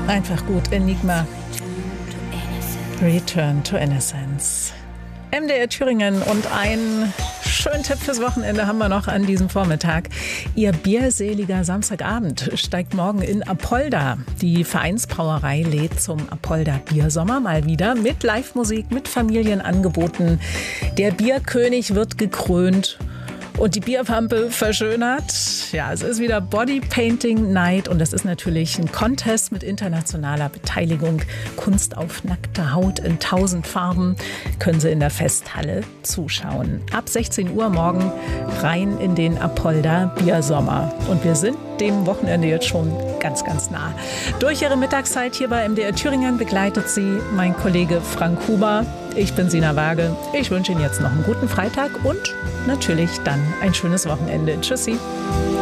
Einfach gut, Enigma. Return to Innocence. MDR Thüringen und einen schönen Tipp fürs Wochenende haben wir noch an diesem Vormittag. Ihr bierseliger Samstagabend steigt morgen in Apolda. Die Vereinsbrauerei lädt zum Apolda Biersommer mal wieder mit Live-Musik, mit Familienangeboten. Der Bierkönig wird gekrönt und die Bierpampe verschönert. Ja, es ist wieder Body Painting Night und das ist natürlich ein Contest mit internationaler Beteiligung. Kunst auf nackter Haut in 1000 Farben können Sie in der Festhalle zuschauen. Ab 16 Uhr morgen rein in den Apolda Biersommer. Und wir sind dem Wochenende jetzt schon ganz, ganz nah. Durch Ihre Mittagszeit hier bei MDR Thüringen begleitet Sie mein Kollege Frank Huber. Ich bin Sina Waage. Ich wünsche Ihnen jetzt noch einen guten Freitag und natürlich dann ein schönes Wochenende. Tschüssi.